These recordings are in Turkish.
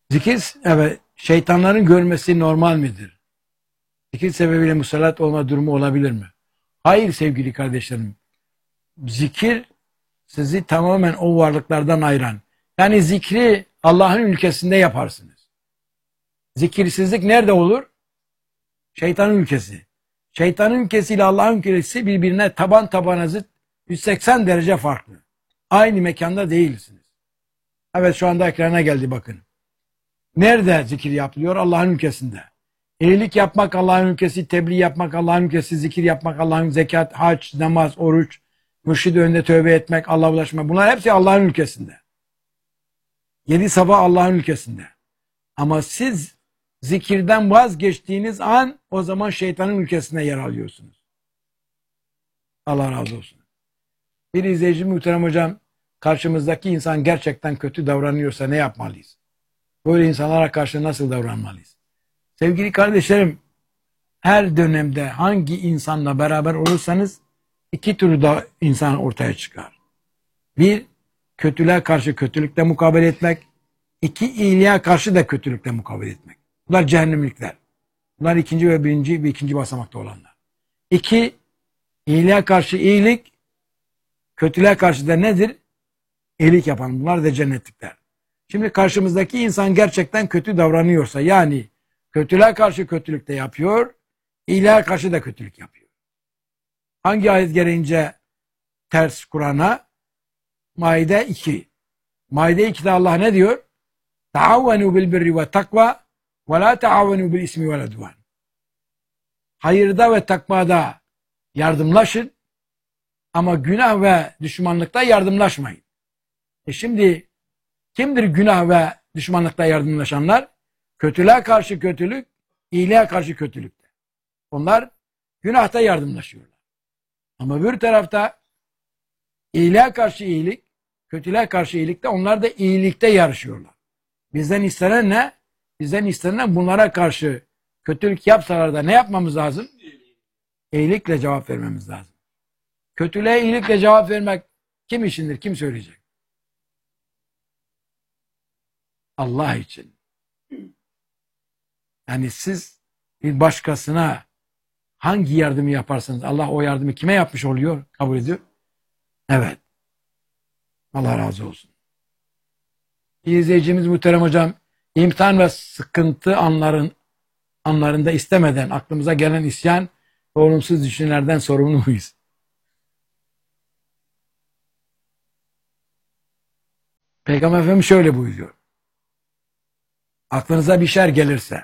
Zikir, evet, şeytanların görmesi normal midir? Zikir sebebiyle musallat olma durumu olabilir mi? Hayır sevgili kardeşlerim. Zikir sizi tamamen o varlıklardan ayıran. Yani zikri Allah'ın ülkesinde yaparsınız. Zikirsizlik nerede olur? Şeytanın ülkesi. Şeytanın ülkesiyle Allah'ın ülkesi birbirine taban tabana zıt, 180 derece farklı. Aynı mekanda değilsiniz. Evet, şu anda ekrana geldi, bakın. Nerede zikir yapılıyor? Allah'ın ülkesinde. İyilik yapmak Allah'ın ülkesi, tebliğ yapmak Allah'ın ülkesi, zikir yapmak Allah'ın, zekat, hac, namaz, oruç, mürşid önünde tövbe etmek, Allah'a ulaşmak. Bunlar hepsi Allah'ın ülkesinde. 7 sabah Allah'ın ülkesinde. Ama siz zikirden vazgeçtiğiniz an, o zaman şeytanın ülkesine yer alıyorsunuz. Allah razı olsun. Bir izleyici, muhterem hocam, karşımızdaki insan gerçekten kötü davranıyorsa ne yapmalıyız? Böyle insanlara karşı nasıl davranmalıyız? Sevgili kardeşlerim, her dönemde hangi insanla beraber olursanız iki tür de insan ortaya çıkar. Bir, kötülüğe karşı kötülükle mukabele etmek. İki, iyiliğe karşı da kötülükle mukabele etmek. Bunlar cehennemlikler. Bunlar ikinci ve ikinci basamakta olanlar. İki, iyiliğe karşı iyilik, kötülüğe karşı da nedir? İyilik yapan. Bunlar da cennetlikler. Şimdi karşımızdaki insan gerçekten kötü davranıyorsa, yani kötülüğe karşı kötülük de yapıyor, iyiliğe karşı da kötülük yapıyor. Hangi ayet gereğince ters Kur'an'a? Maide 2. Maide 2'de Allah ne diyor? Taavvenu bil birri ve takva ve la taavvenu bil ismi vel udvan. Hayırda ve takvada yardımlaşın ama günah ve düşmanlıkta yardımlaşmayın. Şimdi kimdir günah ve düşmanlıkta yardımlaşanlar? Kötülüğe karşı kötülük, iyiliğe karşı kötülük. Onlar günahta yardımlaşıyorlar. Ama bir tarafta iyiliğe karşı iyilik, kötülüğe karşı iyilikte, onlar da iyilikte yarışıyorlar. Bizden istenen ne? Bizden istenen bunlara karşı kötülük yapsalar da ne yapmamız lazım? İyilikle cevap vermemiz lazım. Kötülüğe iyilikle cevap vermek kim işindir? Kim söyleyecek? Allah için. Yani siz bir başkasına hangi yardımı yaparsanız Allah o yardımı kime yapmış oluyor? Kabul ediyor. Evet. Allah razı olsun. İzleyicimiz muhterem hocam, imtihan ve sıkıntı anlarında istemeden aklımıza gelen isyan ve olumsuz düşüncelerden sorumlu muyuz? Peygamber Efendimiz şöyle buyuruyor. Aklınıza bir şer gelirse,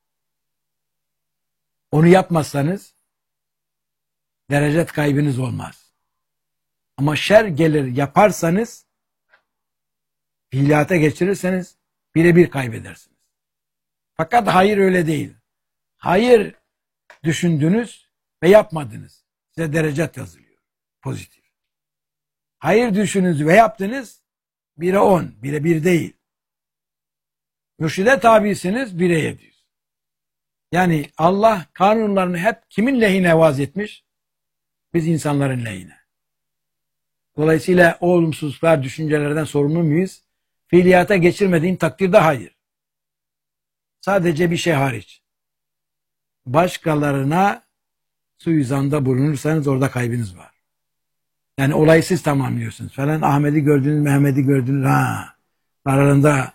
onu yapmazsanız derecet kaybınız olmaz. Ama şer gelir yaparsanız, fiiliyata geçirirseniz birebir kaybedersiniz. Fakat hayır öyle değil. Hayır düşündünüz ve yapmadınız. Size derecet yazılıyor. Pozitif. Hayır düşündünüz ve yaptınız, 1'e 10, 1'e 1 değil. Mürşide tabisiniz, 1'e 700. Yani Allah kanunlarını hep kimin lehine vaz etmiş? Biz insanların lehine. Dolayısıyla o olumsuzluklar, düşüncelerden sorumlu muyuz? Fiiliyata geçirmediğin takdirde hayır. Sadece bir şey hariç. Başkalarına suizanda bulunursanız orada kaybınız var. Yani olayı siz tamamlıyorsunuz. Falan Ahmet'i gördünüz, Mehmet'i gördünüz. Ha, aralarında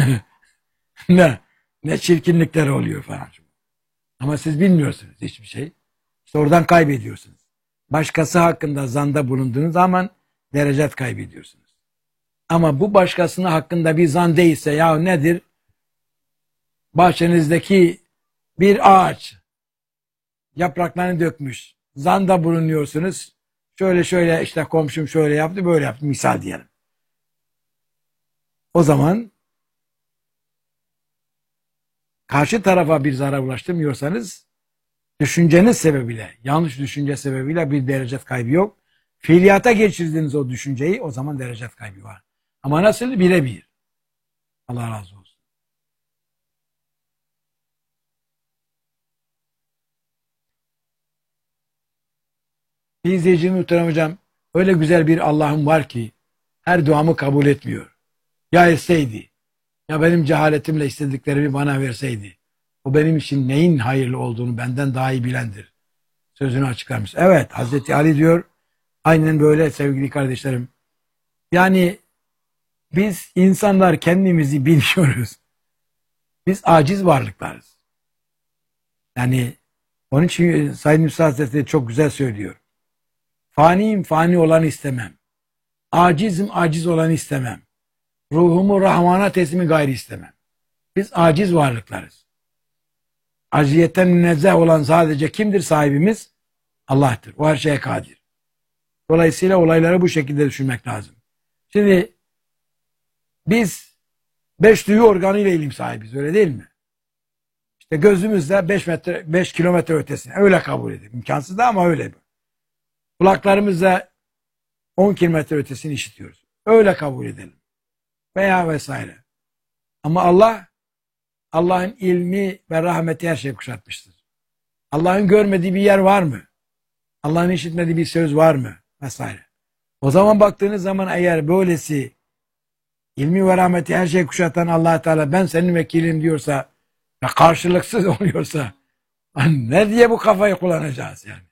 ne çirkinlikler oluyor falan. Ama siz bilmiyorsunuz hiçbir şey. İşte oradan kaybediyorsunuz. Başkası hakkında zanda bulunduğunuz zaman derecet kaybediyorsunuz. Ama bu başkasının hakkında bir zan değilse, ya nedir? Bahçenizdeki bir ağaç yapraklarını dökmüş. Zanda bulunuyorsunuz. Şöyle şöyle işte komşum şöyle yaptı, böyle yaptı, misal diyelim. O zaman karşı tarafa bir zarar ulaştırmıyorsanız, düşünceniz sebebiyle, yanlış düşünce sebebiyle bir derecet kaybı yok. Fiiliyata geçirdiğiniz o düşünceyi, o zaman derecet kaybı var. Ama nasıl? Birebir. Allah razı olsun. Bir izleyicim, muhterem hocam, öyle güzel bir Allah'ım var ki her duamı kabul etmiyor. Ya etseydi, Ya benim cehaletimle istediklerimi bana verseydi. O benim için neyin hayırlı olduğunu benden daha iyi bilendir. Sözünü açıklamış. Evet, Hazreti Ali diyor. Aynen böyle sevgili kardeşlerim. Yani biz insanlar kendimizi bilmiyoruz. Biz aciz varlıklarız. Yani onun için Said Nursi Hazretleri çok güzel söylüyor. Faniyim, fani olanı istemem. Acizim, aciz olanı istemem. Ruhumu Rahman'a teslimi gayri istemem. Biz aciz varlıklarız. Aciziyetten münezzeh olan sadece kimdir sahibimiz? Allah'tır. O her şeye kadir. Dolayısıyla olayları bu şekilde düşünmek lazım. Şimdi biz 5 duyu organıyla ilim sahibiz, öyle değil mi? İşte gözümüzle 5 kilometre ötesine öyle kabul edelim. İmkansız da ama öyle. Kulaklarımızla 10 kilometre ötesini işitiyoruz. Öyle kabul edelim. Veya vesaire. Ama Allah'ın ilmi ve rahmeti her şeyi kuşatmıştır. Allah'ın görmediği bir yer var mı? Allah'ın işitmediği bir söz var mı? Vesaire. O zaman baktığınız zaman eğer böylesi ilmi ve rahmeti her şeyi kuşatan Allah Teala ben senin vekilim diyorsa ve karşılıksız oluyorsa ne diye bu kafayı kullanacağız yani?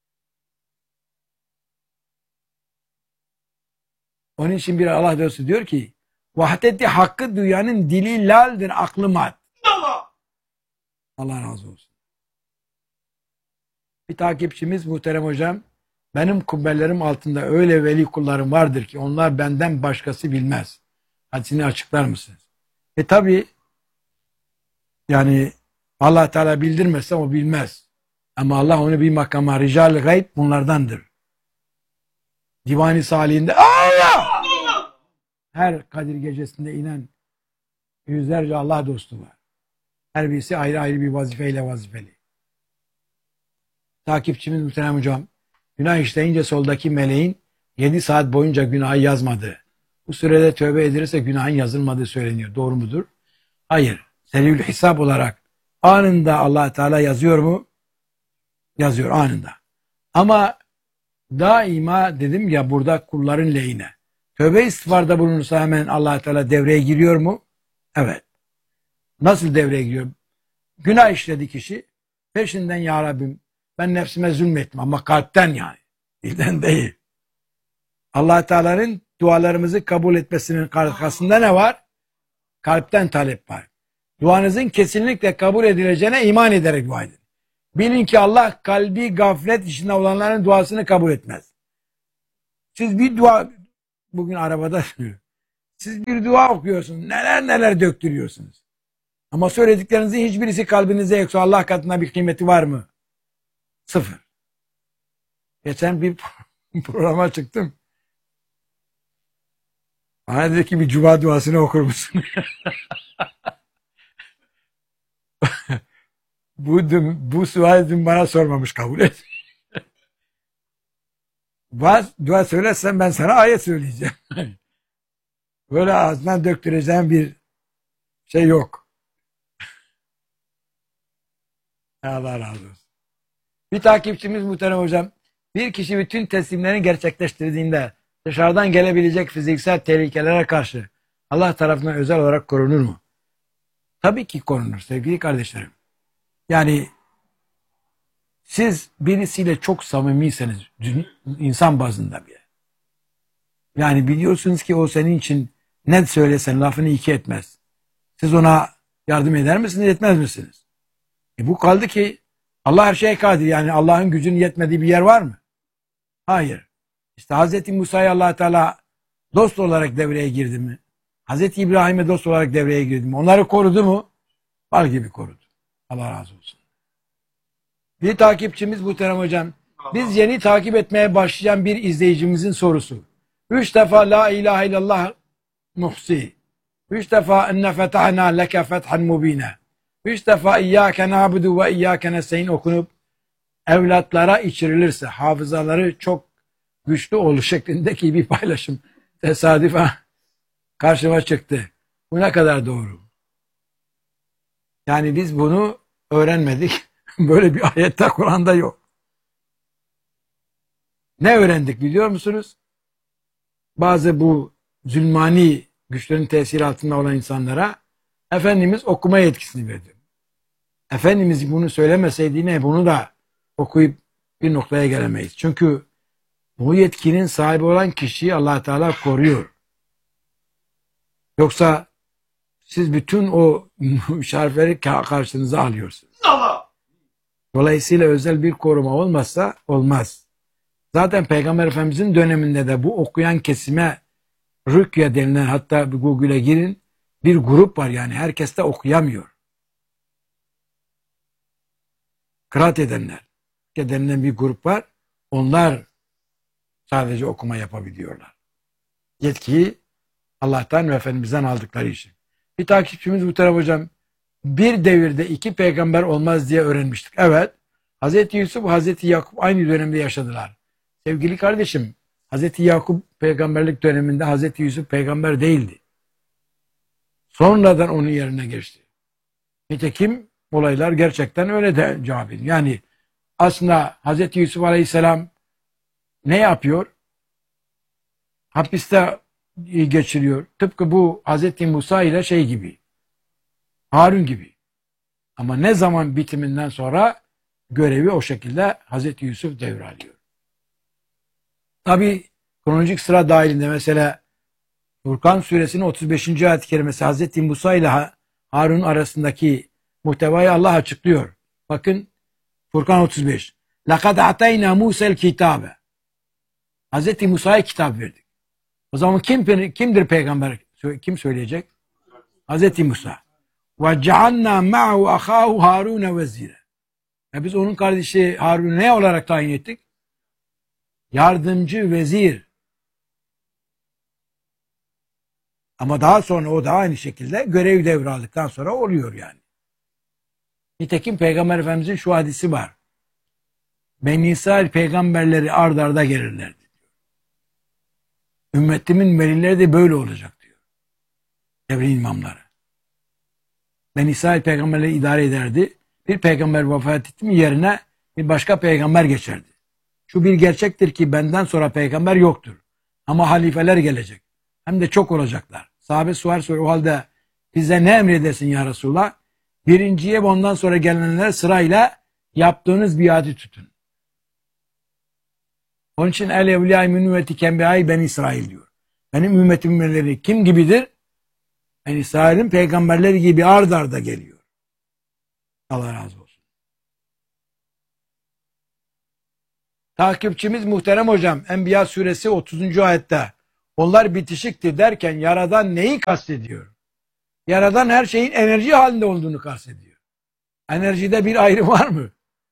Onun için bir Allah dostu diyor ki vahdeti hakkı duyanın dili laldir aklı mat. Allah razı olsun. Bir takipçimiz muhterem hocam benim kubbelerim altında öyle veli kullarım vardır ki onlar benden başkası bilmez. Hadisini açıklar mısınız? Tabi yani Allah Teala bildirmezse o bilmez. Ama Allah onu bir makama rical-i gayb bunlardandır. Divani salihinde Allah! Her Kadir gecesinde inen yüzlerce Allah dostu var. Her birisi ayrı ayrı bir vazifeyle vazifeli. Takipçimiz muhterem hocam günah işleyince soldaki meleğin 7 saat boyunca günahı yazmadı. Bu sürede tövbe edilirse günahın yazılmadığı söyleniyor. Doğru mudur? Hayır. Seriül hesap olarak anında Allah Teala yazıyor mu? Yazıyor anında. Ama daima dedim ya burada kulların lehine. Tövbe istiğfarda bulunursa hemen Allah Teala devreye giriyor mu? Evet. Nasıl devreye giriyor? Günah işledi kişi. Peşinden ya Rabbim ben nefsime zulmettim ama kalpten yani. Dilden değil. Allah Teala'nın dualarımızı kabul etmesinin arkasında ne var? Kalpten talep var. Duanızın kesinlikle kabul edileceğine iman ederek dua edin. Bilin ki Allah kalbi gaflet içinde olanların duasını kabul etmez. Siz bir dua, bugün arabada siz bir dua okuyorsunuz. Neler neler döktürüyorsunuz. Ama söylediklerinizin hiçbirisi kalbinize yoksa Allah katında bir kıymeti var mı? Sıfır. Geçen bir programa çıktım. Bana dedi ki bir cuma duasını okur musun? bu sual dün bana sormamış kabul et. Dua söylersen ben sana ayet söyleyeceğim. Böyle ağzından döktüreceğim bir şey yok. Allah razı olsun. Bir takipçimiz muhterem hocam, bir kişi bütün teslimlerini gerçekleştirdiğinde dışarıdan gelebilecek fiziksel tehlikelere karşı Allah tarafından özel olarak korunur mu? Tabii ki korunur sevgili kardeşlerim. Yani siz birisiyle çok samimiyseniz insan bazında bile. Yani biliyorsunuz ki o senin için ne söylesen lafını iki etmez. Siz ona yardım eder misiniz etmez misiniz? Bu kaldı ki Allah her şeye kadir. Yani Allah'ın gücünün yetmediği bir yer var mı? Hayır. İşte Hz. Musa'ya Allah Teala dost olarak devreye girdi mi? Hz. İbrahim'e dost olarak devreye girdi mi? Onları korudu mu? Bal gibi korudu. Allah razı olsun. Bir takipçimiz muhterem hocam. Biz yeni takip etmeye başlayan bir izleyicimizin sorusu. 3 defa la ilahe illallah muhsi. 3 defa enne fetahna leke fethan mubine. 3 defa İyyâke nâbudu ve İyyâke nestaîn okunup evlatlara içirilirse hafızaları çok güçlü olur şeklindeki bir paylaşım tesadüfen karşıma çıktı. Bu ne kadar doğru? Yani biz bunu öğrenmedik. Böyle bir ayette Kur'an'da yok. Ne öğrendik biliyor musunuz? Bazı bu zulmani güçlerin tesiri altında olan insanlara Efendimiz okuma yetkisini verdi. Efendimiz bunu söylemeseydi yine bunu da okuyup bir noktaya gelemeyiz. Çünkü bu yetkinin sahibi olan kişiyi Allah Teala koruyor. Yoksa siz bütün o şarfleri karşınıza alıyorsunuz. Dolayısıyla özel bir koruma olmazsa olmaz. Zaten Peygamber Efendimizin döneminde de bu okuyan kesime rükya denilen, hatta Google'e girin, bir grup var, yani herkes de okuyamıyor. Kıraat edenler. Rükya denilen bir grup var. Onlar sadece okuma yapabiliyorlar. Yetkiyi Allah'tan ve Efendimiz'den aldıkları için. Bir takipçimiz bu taraf hocam, bir devirde iki peygamber olmaz diye öğrenmiştik. Evet. Hazreti Yusuf, Hazreti Yakup aynı dönemde yaşadılar. Sevgili kardeşim, Hazreti Yakup peygamberlik döneminde Hazreti Yusuf peygamber değildi. Sonradan onun yerine geçti. Nitekim olaylar gerçekten öyle de cevap ediyor. Yani aslında Hazreti Yusuf Aleyhisselam ne yapıyor? Hapiste geçiriyor. Tıpkı bu Hazreti Musa ile şey gibi, Harun gibi. Ama ne zaman bitiminden sonra görevi o şekilde Hazreti Yusuf devralıyor. Tabi kronolojik sıra dahilinde mesela Furkan suresinin 35. ayet-i kerimesi Hazreti Musa ile Harun arasındaki muhtevayı Allah açıklıyor. Bakın Furkan 35. لَقَدْ عَتَيْنَا مُوسَى الْكِتَابَ. Hazreti Musa'ya kitap verdik. O zaman kimdir peygamber? Kim söyleyecek? Hazreti Musa. وَجَعَلْنَا مَعَهُ أَخَاهُ هَارُونَ وَزِيرًا. Biz onun kardeşi Harun'u ne olarak tayin ettik? Yardımcı, vezir. Ama daha sonra o da aynı şekilde görev devraldıktan sonra oluyor yani. Nitekim Peygamber Efendimizin şu hadisi var. Beni İsrail peygamberleri ard arda gelirlerdi diyor. Ümmetimin velileri de böyle olacak diyor. Devrin imamları. Beni İsrail peygamberleri idare ederdi. Bir peygamber vefat etti mi yerine bir başka peygamber geçerdi. Şu bir gerçektir ki benden sonra peygamber yoktur. Ama halifeler gelecek. Hem de çok olacaklar. Sahabe soruyor, o halde bize ne emredersin ya Resulullah? Birinciye ve ondan sonra gelenler sırayla yaptığınız biatı tutun. Onun için el evliyâ-i münüvveti kembihâ-i ben İsrail diyor. Benim ümmetimin velileri kim gibidir? Ben İsrail'in peygamberleri gibi ard arda geliyor. Allah razı olsun. Takipçimiz muhterem hocam Enbiya suresi 30. ayette onlar bitişiktir derken Yaradan neyi kastediyor? Yaradan her şeyin enerji halinde olduğunu kastediyor. Enerjide bir ayrım var mı?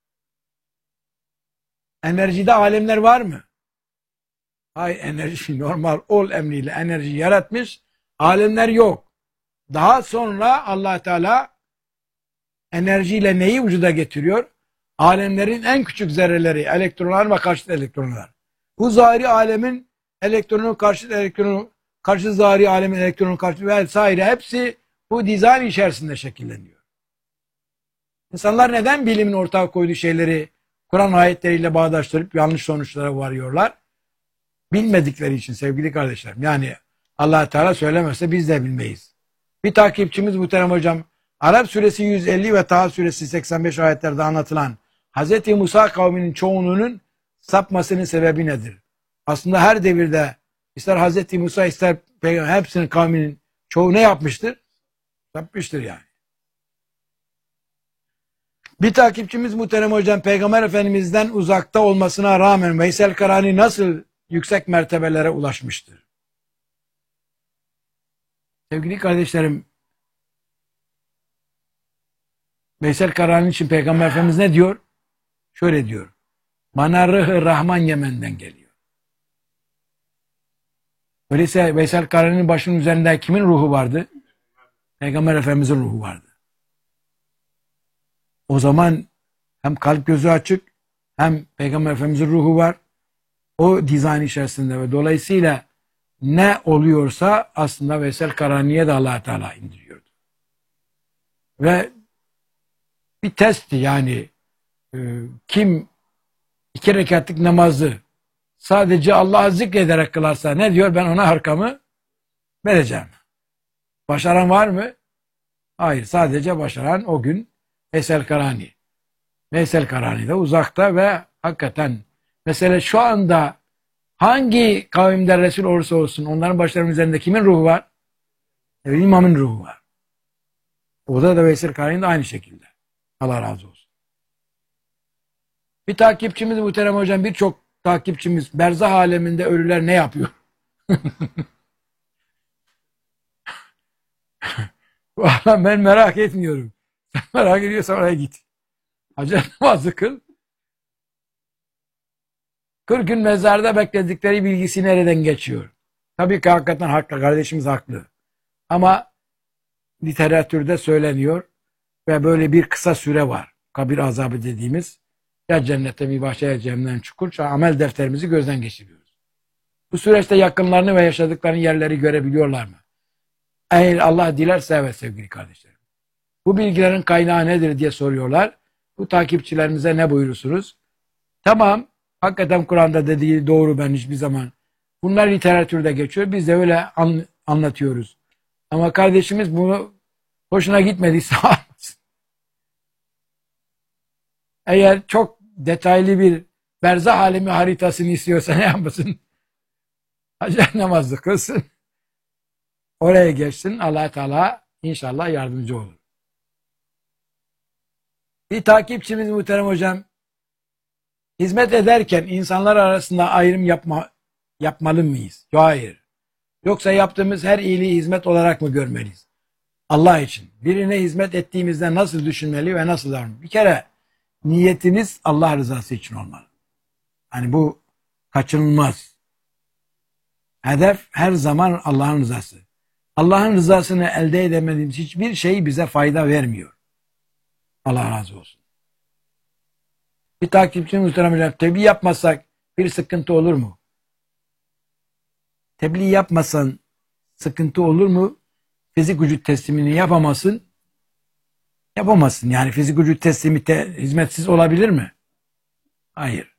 Enerjide alemler var mı? Hayır, enerji normal ol emriyle enerji yaratmış, alemler yok. Daha sonra Allah Teala enerjiyle neyi vücuda getiriyor? Alemlerin en küçük zerreleri, elektronlar ve karşıt elektronlar. Bu zahiri alemin elektronu, karşıt elektronu, karşı zahiri alemin elektronu, karşıt vesaire hepsi bu dizayn içerisinde şekilleniyor. İnsanlar neden bilimin ortaya koyduğu şeyleri Kur'an ayetleriyle bağdaştırıp yanlış sonuçlara varıyorlar? Bilmedikleri için sevgili kardeşlerim. Yani Allah Teala söylemezse biz de bilmeyiz. Bir takipçimiz muhterem hocam Arap suresi 150 ve Taha suresi 85 ayetlerde anlatılan Hz. Musa kavminin çoğunluğunun sapmasının sebebi nedir? Aslında her devirde ister Hz. Musa ister Peygamber hepsinin kavminin çoğu ne yapmıştır? Sapmıştır yani. Bir takipçimiz muhterem hocam Peygamber Efendimiz'den uzakta olmasına rağmen Veysel Karani nasıl yüksek mertebelere ulaşmıştır? Sevgili kardeşlerim, Veysel Karani için Peygamber Efendimiz ne diyor? Şöyle diyor. Bana Rıh-ı Rahman Yemen'den geliyor. Öyleyse Veysel Karani'nin başının üzerinde kimin ruhu vardı? Peygamber Efendimiz'in ruhu vardı. O zaman hem kalp gözü açık hem Peygamber Efendimiz'in ruhu var. O dizayn içerisinde ve dolayısıyla ne oluyorsa aslında Veysel Karani'ye de Allah Teala indiriyordu. Ve bir testti yani kim 2 rekatlık namazı sadece Allah'ı zikrederek kılarsa ne diyor? Ben ona harkamı vereceğim. Başaran var mı? Hayır, sadece başaran o gün Veysel Karani. Veysel Karani de uzakta ve hakikaten mesela şu anda hangi kavimde Resul olursa olsun onların başlarının üzerinde kimin ruhu var? İmamın ruhu var. Orada da Veysel Karani de aynı şekilde. Allah razı olsun. Bir takipçimiz muhterem hocam, birçok takipçimiz berzah aleminde ölüler ne yapıyor? Vallahi ben merak etmiyorum. Sen merak ediyorsan oraya git. Hacı namazı kıl. 40 gün mezarda bekledikleri bilgisi nereden geçiyor? Tabii ki hakikaten haklı. Kardeşimiz haklı. Ama literatürde söyleniyor ve böyle bir kısa süre var. Kabir azabı dediğimiz, ya cennette bir bahçe ya cehennemden çukur, amel defterimizi gözden geçiriyoruz. Bu süreçte yakınlarını ve yaşadıklarını yerleri görebiliyorlar mı? Eğer Allah dilerse evet sevgili kardeşlerim. Bu bilgilerin kaynağı nedir diye soruyorlar. Bu takipçilerimize ne buyurursunuz? Tamam, hakikaten Kur'an'da dediği doğru, ben hiçbir zaman. Bunlar literatürde geçiyor, biz de öyle anlatıyoruz. Ama kardeşimiz bunu hoşuna gitmediyse almasın. Eğer çok detaylı bir berzah alemi haritasını istiyorsa ne yapmasın? Hacı namazı kılsın. Oraya geçsin. Allah Teala inşallah yardımcı olur. Bir takipçimiz muhterem hocam, hizmet ederken insanlar arasında ayrım yapmalı mıyız? Hayır. Yoksa yaptığımız her iyiliği hizmet olarak mı görmeliyiz? Allah için. Birine hizmet ettiğimizde nasıl düşünmeli ve nasıl davranmalı? Bir kere niyetimiz Allah rızası için olmalı. Hani bu kaçınılmaz. Hedef her zaman Allah'ın rızası. Allah'ın rızasını elde edemediğimiz hiçbir şey bize fayda vermiyor. Allah razı olsun. Bir takipçinin muhterem tebliğ yapmazsak bir sıkıntı olur mu? Tebliğ yapmasan sıkıntı olur mu? Fizik vücut teslimini yapamazsın. Yapamazsın. Yani fizik vücut teslimi hizmetsiz olabilir mi? Hayır.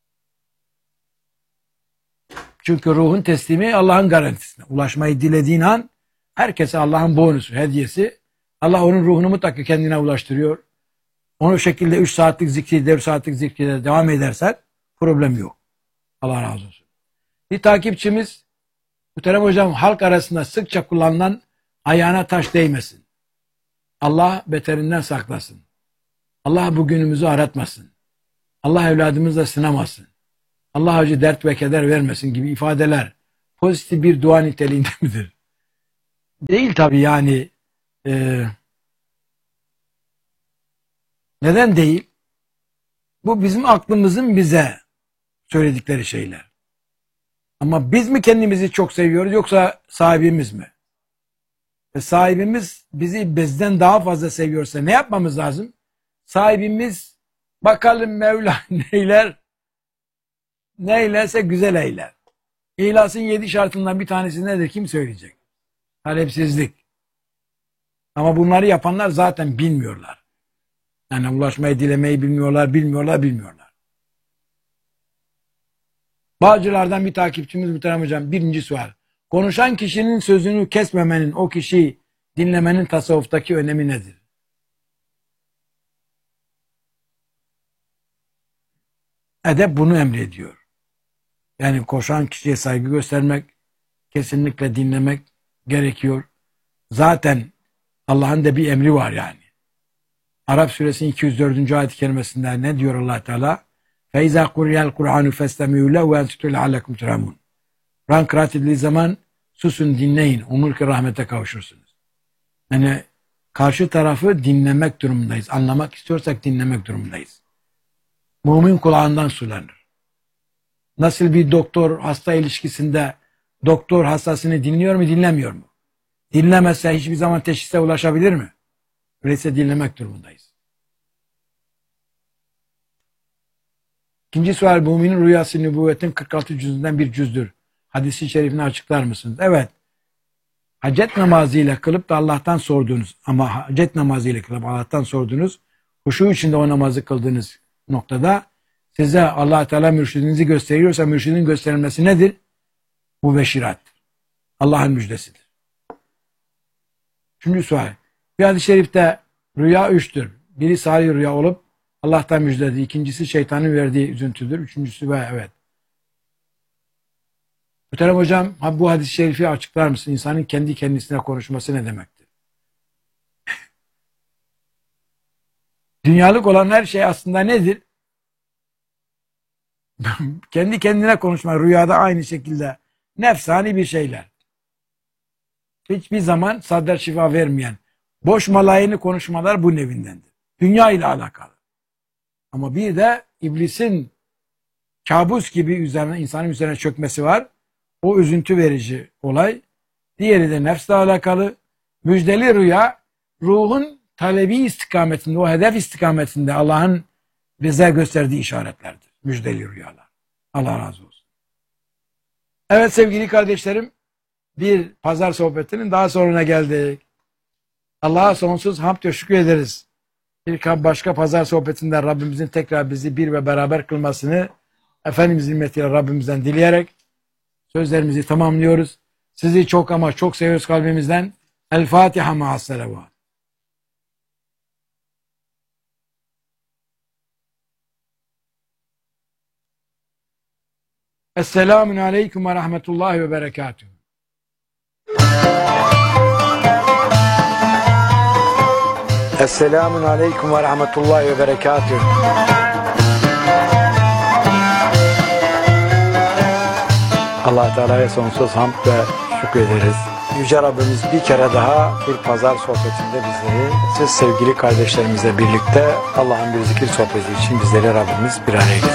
Çünkü ruhun teslimi Allah'ın garantisine. Ulaşmayı dilediğin an herkese Allah'ın bonusu, hediyesi. Allah onun ruhunu mutlaka kendine ulaştırıyor. Onu şekilde 3 saatlik zikri, 4 saatlik zikri devam edersen problem yok. Allah razı olsun. Bir takipçimiz, muhterem hocam, halk arasında sıkça kullanılan ayağına taş değmesin. Allah beterinden saklasın. Allah bugünümüzü aratmasın. Allah evladımızla sınamasın. Allah acı dert ve keder vermesin gibi ifadeler pozitif bir dua niteliğinde midir? Değil tabii yani. Neden değil? Bu bizim aklımızın bize söyledikleri şeyler. Ama biz mi kendimizi çok seviyoruz yoksa sahibimiz mi? Sahibimiz bizi bizden daha fazla seviyorsa ne yapmamız lazım? Sahibimiz bakalım Mevla neyler, neylerse güzel eyler. İhlasın 7 şartından bir tanesi nedir? Kim söyleyecek? Talepsizlik. Ama bunları yapanlar zaten bilmiyorlar. Yani ulaşmayı, dilemeyi bilmiyorlar. Bağcılardan bir takipçimiz muhterem hocam, birinci sual. Konuşan kişinin sözünü kesmemenin, o kişiyi dinlemenin tasavvuftaki önemi nedir? Edep bunu emrediyor. Yani koşan kişiye saygı göstermek, kesinlikle dinlemek gerekiyor. Zaten Allah'ın da bir emri var yani. Arap suresinin 204. ayet-i kerimesinde ne diyor Allah Teala? فَاِذَا قُرِيَ الْقُرْآنُ فَاسْتَمِعُوا لَهُ وَاَنْصِتُوا لَعَلَّكُمْ تُرْحَمُونَ. Kur'an kıraat edildiği zaman susun, dinleyin. Umulur ki rahmete kavuşursunuz. Yani karşı tarafı dinlemek durumundayız. Anlamak istiyorsak dinlemek durumundayız. Mümin kulağından sulanır. Nasıl bir doktor hasta ilişkisinde doktor hastasını dinliyor mu, dinlemiyor mu? Dinlemezse hiçbir zaman teşhise ulaşabilir mi? Öyleyse dinlemek durumundayız. İkinci sual, müminin rüyası nübüvvetin 46 cüzünden bir cüzdür. Hadisi şerifini açıklar mısınız? Evet. Hacet namazıyla kılıp da Allah'tan sordunuz. Ama hacet namazıyla kılıp Allah'tan sordunuz. Huşu içinde o namazı kıldığınız noktada size Allah Teala mürşidinizi gösteriyorsa mürşidin gösterilmesi nedir? Bu beşirat. Allah'ın müjdesidir. Üçüncü sual. Bir hadis-i şerifte rüya üçtür. Biri salih rüya olup Allah'tan müjdeli. İkincisi şeytanın verdiği üzüntüdür. Üçüncüsü ve evet. Muhterem hocam bu hadis-i şerifi açıklar mısın? İnsanın kendi kendisine konuşması ne demektir? Dünyalık olan her şey aslında nedir? Kendi kendine konuşma rüyada aynı şekilde nefsani bir şeyler. Hiçbir zaman sadr şifa vermeyen boş malayını konuşmalar bu nevindendir. Dünya ile alakalı. Ama bir de iblisin kabus gibi insanın üzerine çökmesi var. O üzüntü verici olay. Diğeri de nefsle alakalı. Müjdeli rüya ruhun talebi istikametinde, o hedef istikametinde Allah'ın bize gösterdiği işaretlerdir. Müjdeli rüyalar. Allah razı olsun. Evet sevgili kardeşlerim, bir pazar sohbetinin daha sonuna geldik. Allah'a sonsuz hamd ve şükür ederiz. Bir başka pazar sohbetinde Rabbimizin tekrar bizi bir ve beraber kılmasını Efendimizin himmetiyle Rabbimizden dileyerek sözlerimizi tamamlıyoruz. Sizi çok ama çok seviyoruz kalbimizden. El Fatiha ma'as selavat. Esselamun aleyküm ve rahmetullahi ve berekatuhu. Esselamun aleyküm ve rahmetullahi ve berekatuhu. Allah Teala'ya sonsuz hamd ve şükür ederiz. Yüce Rabbimiz bir kere daha bir pazar sohbetinde bizleri, siz sevgili kardeşlerimizle birlikte Allah'ın bir zikir sohbeti için bizleri Rabbimiz bir araya getirdi.